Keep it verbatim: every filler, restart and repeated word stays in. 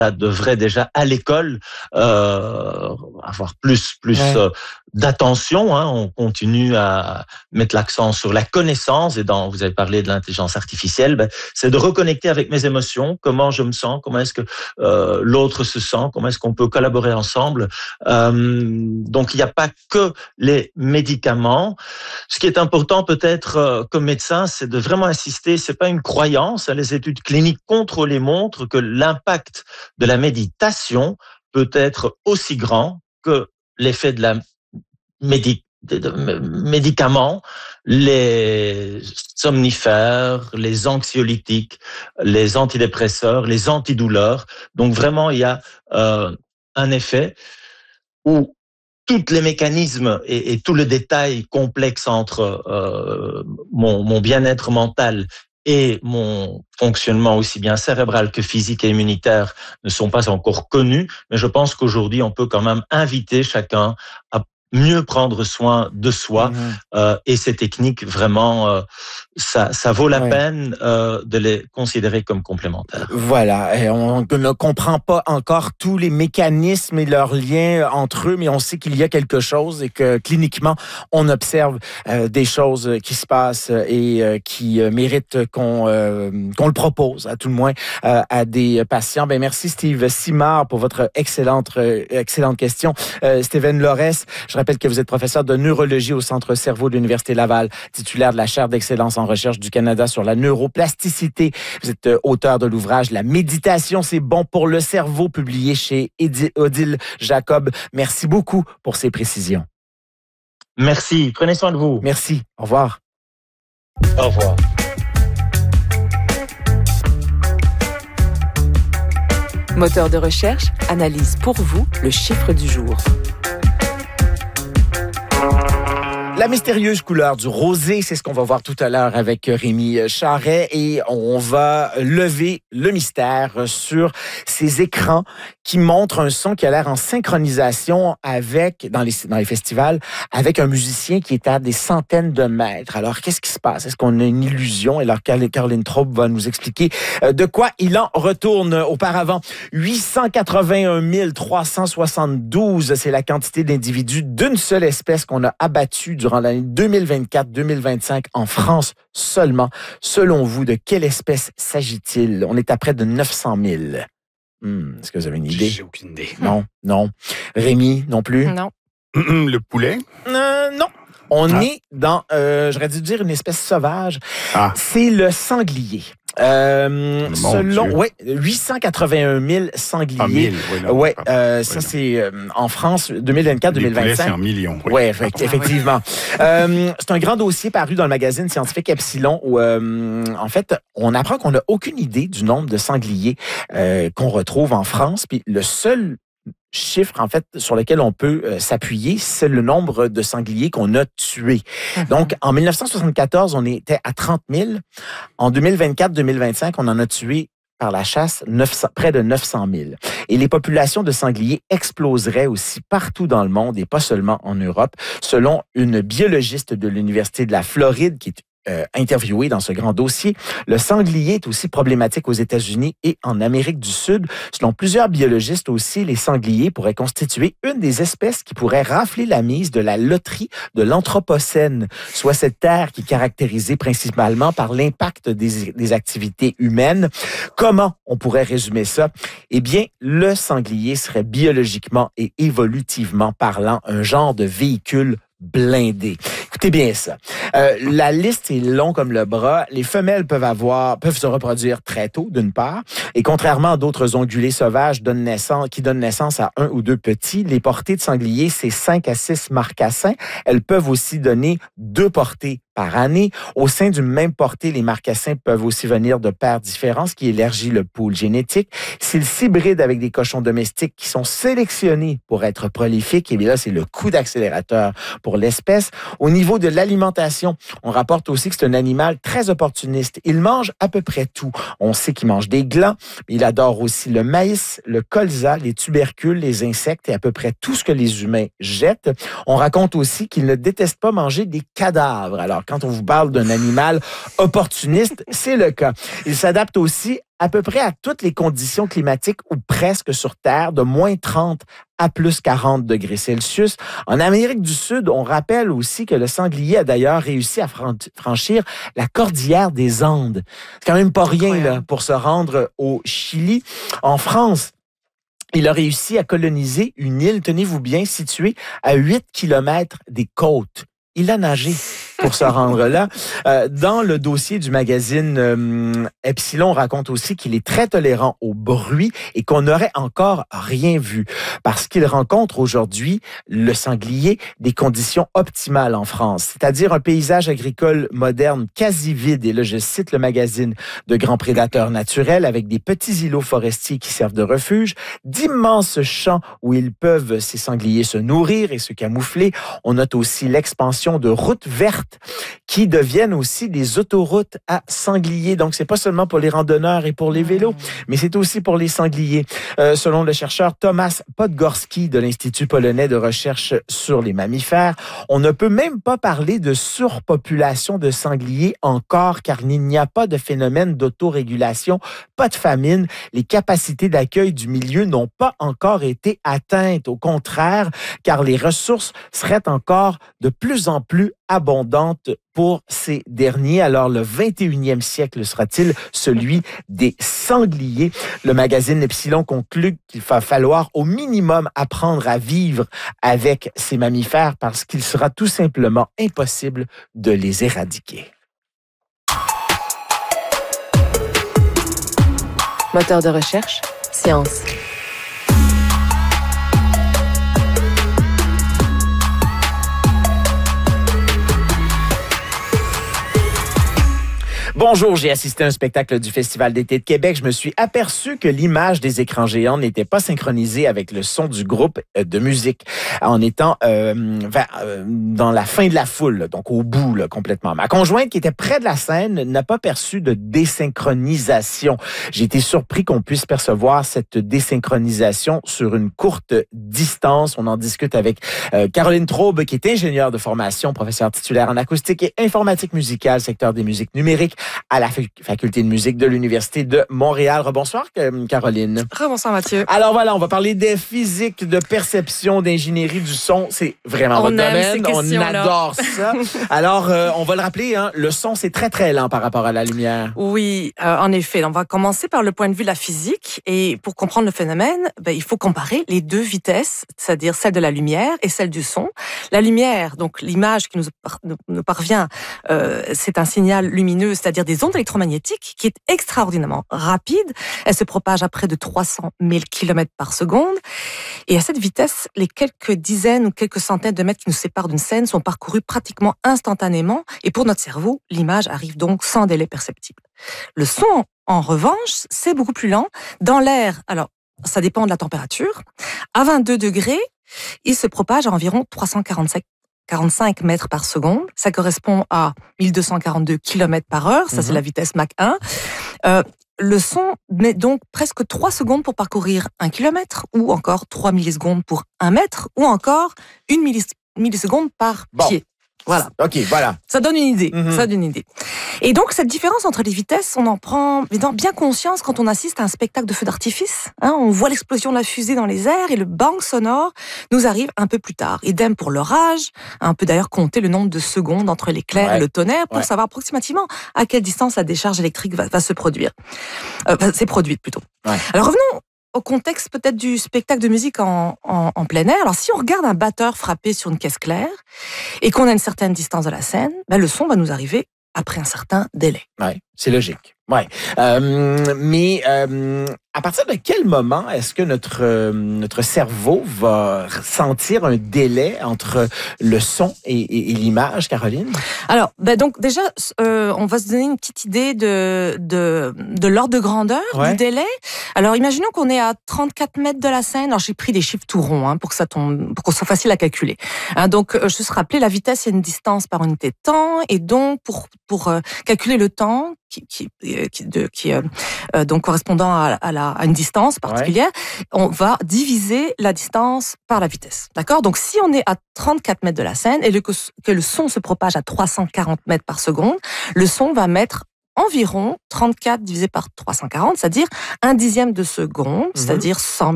devrait déjà à l'école euh, avoir plus plus Ouais. euh, d'attention. Hein. On continue à mettre l'accent sur la connaissance et dans vous avez parlé de l'intelligence artificielle, ben, c'est de reconnecter avec mes émotions, comment je me sens, comment est-ce que euh, l'autre se sent, comment est-ce qu'on peut collaborer ensemble. Euh, donc il n'y a pas que les médicaments. Ce qui est important peut-être euh, comme médecin, c'est de vraiment insister. C'est pas une croyance. Hein. Les études cliniques contrôlées montrent que l'impact de la méditation peut être aussi grand que l'effet de la médi- de, de, médicaments, les somnifères, les anxiolytiques, les antidépresseurs, les antidouleurs. Donc vraiment, il y a euh, un effet où tous les mécanismes et, et tout le détail complexe entre euh, mon, mon bien-être mental et mon fonctionnement aussi bien cérébral que physique et immunitaire ne sont pas encore connus, mais je pense qu'aujourd'hui, on peut quand même inviter chacun à mieux prendre soin de soi. Mmh. Euh, et ces techniques, vraiment, euh, ça, ça vaut la ouais. peine euh, de les considérer comme complémentaires. Voilà, et on ne comprend pas encore tous les mécanismes et leurs liens entre eux, mais on sait qu'il y a quelque chose et que cliniquement, on observe euh, des choses qui se passent et euh, qui euh, méritent qu'on, euh, qu'on le propose, à tout le moins, euh, à des patients. Ben merci Steve Simard pour votre excellente, euh, excellente question. Euh, Steven Lorès, je rappelle que vous êtes professeur de neurologie au Centre Cerveau de l'Université Laval, titulaire de la chaire d'excellence en recherche du Canada sur la neuroplasticité. Vous êtes euh, auteur de l'ouvrage La méditation, c'est bon pour le cerveau, publié chez Odile Jacob. Merci beaucoup pour ces précisions. Merci. Prenez soin de vous. Merci. Au revoir. Au revoir. Moteur de recherche analyse pour vous le chiffre du jour. La mystérieuse couleur du rosé, c'est ce qu'on va voir tout à l'heure avec Rémi Charret et on va lever le mystère sur ces écrans qui montrent un son qui a l'air en synchronisation avec, dans les, dans les festivals, avec un musicien qui est à des centaines de mètres. Alors, qu'est-ce qui se passe? Est-ce qu'on a une illusion? Et alors, Caroline Traub va nous expliquer de quoi il en retourne. Auparavant, huit cent quatre-vingt-un mille trois cent soixante-douze, c'est la quantité d'individus d'une seule espèce qu'on a abattu durant l'année deux mille vingt-quatre deux mille vingt-cinq en France seulement. Selon vous, de quelle espèce s'agit-il? On est à près de neuf cent mille. Hmm, est-ce que vous avez une idée? J'ai aucune idée. Non, non. Rémi, non plus? Non. Le poulet? Euh, non. On ah. est dans, euh, j'aurais dû dire une espèce sauvage. Ah. C'est le sanglier. Euh, Mon selon, Dieu. ouais, huit cent quatre-vingt-un mille sangliers. Ah, mille, oui, non, ouais, pardon, euh, oui, ça non. c'est euh, en France deux mille vingt-quatre deux mille vingt-cinq. Les poulets, c'est en millions. Oui. Ouais, effect- effectivement. euh, c'est un grand dossier paru dans le magazine scientifique Epsilon où, euh, en fait, on apprend qu'on n'a aucune idée du nombre de sangliers euh, qu'on retrouve en France. Puis le seul chiffre, en fait, sur lequel on peut euh, s'appuyer, c'est le nombre de sangliers qu'on a tués. Mm-hmm. Donc, en dix-neuf cent soixante-quatorze, on était à trente mille. En deux mille vingt-quatre deux mille vingt-cinq, on en a tué par la chasse neuf cents, près de neuf cent mille. Et les populations de sangliers exploseraient aussi partout dans le monde et pas seulement en Europe, selon une biologiste de l'Université de la Floride qui est Euh, interviewé dans ce grand dossier. Le sanglier est aussi problématique aux États-Unis et en Amérique du Sud. Selon plusieurs biologistes aussi, les sangliers pourraient constituer une des espèces qui pourrait rafler la mise de la loterie de l'Anthropocène, soit cette terre qui est caractérisée principalement par l'impact des, des activités humaines. Comment on pourrait résumer ça? Eh bien, le sanglier serait biologiquement et évolutivement parlant un genre de véhicule blindé. Écoutez bien ça. Euh, la liste est longue comme le bras. Les femelles peuvent avoir, peuvent se reproduire très tôt, d'une part, et contrairement à d'autres ongulés sauvages donnent naissance, qui donnent naissance à un ou deux petits, les portées de sangliers, c'est cinq à six marcassins. Elles peuvent aussi donner deux portées par année. Au sein d'une même portée, les marcassins peuvent aussi venir de paires différentes, ce qui élargit le pool génétique. S'ils s'hybrident avec des cochons domestiques qui sont sélectionnés pour être prolifiques, et bien là, c'est le coup d'accélérateur pour l'espèce. Au niveau de l'alimentation, on rapporte aussi que c'est un animal très opportuniste. Il mange à peu près tout. On sait qu'il mange des glands, mais il adore aussi le maïs, le colza, les tubercules, les insectes et à peu près tout ce que les humains jettent. On raconte aussi qu'il ne déteste pas manger des cadavres. Alors, quand on vous parle d'un animal opportuniste, c'est le cas. Il s'adapte aussi à peu près à toutes les conditions climatiques ou presque sur Terre, de moins trente à plus quarante degrés Celsius. En Amérique du Sud, on rappelle aussi que le sanglier a d'ailleurs réussi à franchir la cordillère des Andes. C'est quand même pas rien là, pour se rendre au Chili. En France, il a réussi à coloniser une île, tenez-vous bien, située à huit kilomètres des côtes. Il a nagé pour se rendre là. Euh, dans le dossier du magazine euh, Epsilon, on raconte aussi qu'il est très tolérant au bruit et qu'on n'aurait encore rien vu parce qu'il rencontre aujourd'hui, le sanglier, des conditions optimales en France, c'est-à-dire un paysage agricole moderne quasi vide. Et là, je cite le magazine, de grands prédateurs naturels avec des petits îlots forestiers qui servent de refuge, d'immenses champs où ils peuvent, ces sangliers, se nourrir et se camoufler. On note aussi l'expansion de routes vertes qui deviennent aussi des autoroutes à sangliers. Donc, c'est pas seulement pour les randonneurs et pour les vélos, mais c'est aussi pour les sangliers. Euh, selon le chercheur Tomasz Podgorski de l'Institut polonais de recherche sur les mammifères, on ne peut même pas parler de surpopulation de sangliers encore, car il n'y a pas de phénomène d'autorégulation, pas de famine. Les capacités d'accueil du milieu n'ont pas encore été atteintes. Au contraire, car les ressources seraient encore de plus en plus abondante pour ces derniers. Alors, le vingt et unième siècle sera-t-il celui des sangliers? Le magazine Epsilon conclut qu'il va falloir au minimum apprendre à vivre avec ces mammifères parce qu'il sera tout simplement impossible de les éradiquer. Moteur de recherche, Science. Bonjour, j'ai assisté à un spectacle du Festival d'été de Québec. Je me suis aperçu que l'image des écrans géants n'était pas synchronisée avec le son du groupe de musique en étant euh, dans la fin de la foule, donc au bout là, complètement. Ma conjointe qui était près de la scène n'a pas perçu de désynchronisation. J'ai été surpris qu'on puisse percevoir cette désynchronisation sur une courte distance. On en discute avec euh, Caroline Traube, qui est ingénieure de formation, professeure titulaire en acoustique et informatique musicale, secteur des musiques numériques à la faculté de musique de l'Université de Montréal. Rebonsoir, Caroline. Rebonsoir, Mathieu. Alors voilà, on va parler des physiques, de perception, d'ingénierie du son. C'est vraiment on votre domaine. On adore ça. Alors, euh, on va le rappeler, hein, le son, c'est très, très lent par rapport à la lumière. Oui, euh, en effet. On va commencer par le point de vue de la physique. Et pour comprendre le phénomène, ben, il faut comparer les deux vitesses, c'est-à-dire celle de la lumière et celle du son. La lumière, donc l'image qui nous, nous parvient, euh, c'est un signal lumineux, c'est-à-dire des ondes électromagnétiques, qui est extraordinairement rapide. Elle se propage à près de trois cent mille kilomètres par seconde. Et à cette vitesse, les quelques dizaines ou quelques centaines de mètres qui nous séparent d'une scène sont parcourus pratiquement instantanément. Et pour notre cerveau, l'image arrive donc sans délai perceptible. Le son, en revanche, c'est beaucoup plus lent. Dans l'air, alors, ça dépend de la température. À vingt-deux degrés, il se propage à environ trois cent quarante-cinq quarante-cinq mètres par seconde. Ça correspond à mille deux cent quarante-deux kilomètres par heure. Ça, mmh. c'est la vitesse Mach un. Euh, le son met donc presque trois secondes pour parcourir un kilomètre, ou encore trois millisecondes pour un mètre, ou encore une millis- milliseconde par bon. pied. Voilà. OK, voilà. Ça donne une idée. Mm-hmm. Ça donne une idée. Et donc, cette différence entre les vitesses, on en prend bien conscience quand on assiste à un spectacle de feux d'artifice. Hein, on voit l'explosion de la fusée dans les airs et le bang sonore nous arrive un peu plus tard. Idem pour l'orage. On peut d'ailleurs compter le nombre de secondes entre l'éclair ouais. et le tonnerre pour ouais. savoir approximativement à quelle distance la décharge électrique va, va se produire. Euh, s'est produite plutôt. Ouais. Alors, revenons au contexte peut-être du spectacle de musique en, en, en plein air. Alors, si on regarde un batteur frapper sur une caisse claire et qu'on a une certaine distance de la scène, ben, le son va nous arriver après un certain délai. Oui, c'est logique. Ouais. Euh, mais euh, à partir de quel moment est-ce que notre euh, notre cerveau va sentir un délai entre le son et, et, et l'image, Caroline? Alors, ben donc déjà, euh, on va se donner une petite idée de de, de l'ordre de grandeur ouais. du délai. Alors, imaginons qu'on est à trente-quatre mètres de la scène. Alors, j'ai pris des chiffres tout ronds hein, pour que ça tombe, pour qu'on soit facile à calculer. Hein, donc, je se rappeler, la vitesse, c'est une distance par unité de temps, et donc pour pour euh, calculer le temps, qui, qui, qui, de, qui euh, euh, donc correspondant à, à, la, à une distance particulière, ouais. on va diviser la distance par la vitesse. D'accord? Donc, si on est à trente-quatre mètres de la scène et le, que le son se propage à trois cent quarante mètres par seconde, le son va mettre environ trente-quatre divisé par trois cent quarante, c'est-à-dire un dixième de seconde, mmh. c'est-à-dire cent